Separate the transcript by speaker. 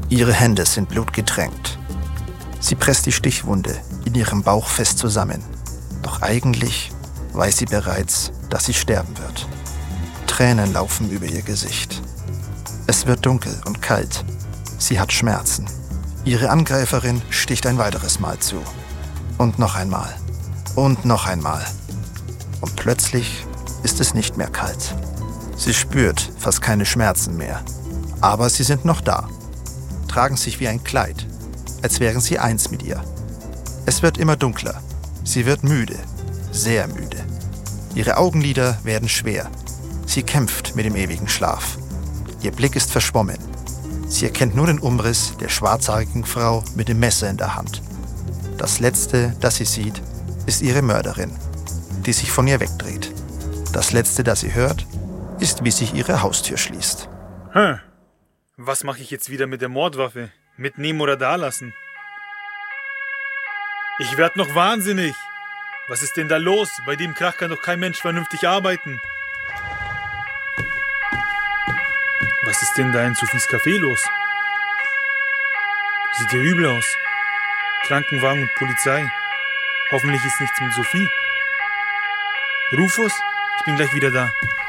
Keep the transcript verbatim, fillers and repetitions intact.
Speaker 1: Ihre Hände sind blutgetränkt. Sie presst die Stichwunde in ihrem Bauch fest zusammen. Doch eigentlich weiß sie bereits, dass sie sterben wird. Tränen laufen über ihr Gesicht. Es wird dunkel und kalt. Sie hat Schmerzen. Ihre Angreiferin sticht ein weiteres Mal zu. Und noch einmal. Und noch einmal. Und plötzlich ist es nicht mehr kalt. Sie spürt fast keine Schmerzen mehr. Aber sie sind noch da. Tragen sich wie ein Kleid, als wären sie eins mit ihr. Es wird immer dunkler. Sie wird müde. Sehr müde. Ihre Augenlider werden schwer. Sie kämpft mit dem ewigen Schlaf. Ihr Blick ist verschwommen. Sie erkennt nur den Umriss der schwarzhaarigen Frau mit dem Messer in der Hand. Das Letzte, das sie sieht, ist ihre Mörderin, die sich von ihr wegdreht. Das Letzte, das sie hört, ist, wie sich ihre Haustür schließt.
Speaker 2: Hm. Was mache ich jetzt wieder mit der Mordwaffe? Mitnehmen oder dalassen? Ich werd noch wahnsinnig. Was ist denn da los? Bei dem Krach kann doch kein Mensch vernünftig arbeiten. Was ist denn da in Sophies Café los? Sieht ja übel aus. Krankenwagen und Polizei. Hoffentlich ist nichts mit Sophie. Rufus, ich bin gleich wieder da.